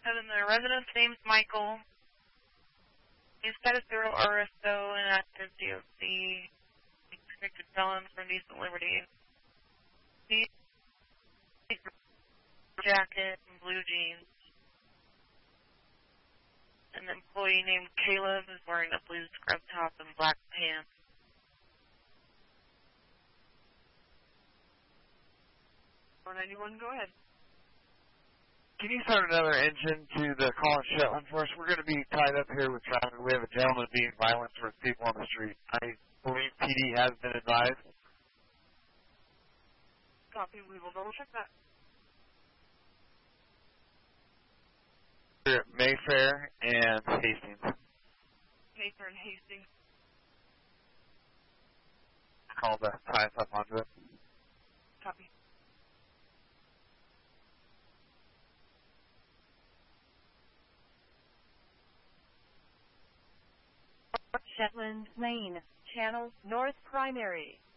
the resident's name's Michael. He's got a serial RSO and active DOC. He's convicted felon for indecent liberty. He's jacket and blue jeans. An employee named Caleb is wearing a blue scrub top and black pants. .91, go ahead. Can you start another engine to the Collins Shetland for us? We're going to be tied up here with traffic. We have a gentleman being violent towards people on the street. I believe PD has been advised. Copy. We will double check that. We're at Mayfair and Hastings. Mayfair and Hastings. Call to tie us up onto it. Copy. Shetland Lane, Channel North Primary.